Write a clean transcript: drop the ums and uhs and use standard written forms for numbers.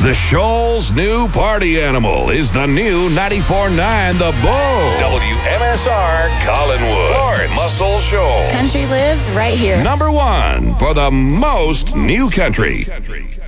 The Shoals' new party animal is the new 94.9 The Bull. WMSR Collinwood. Florence. Muscle Shoals. Country lives right here. Number one for the most new country.